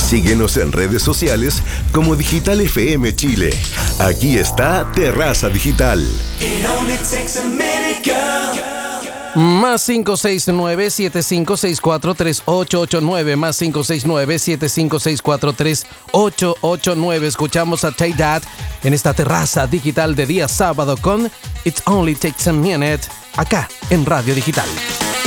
Síguenos en redes sociales como Digital FM Chile. Aquí está Terraza Digital. Más 569-7564-3889. Más 569-7564-3889. Escuchamos a Take That en esta Terraza Digital de día sábado con It Only Takes a Minute, acá en Radio Digital.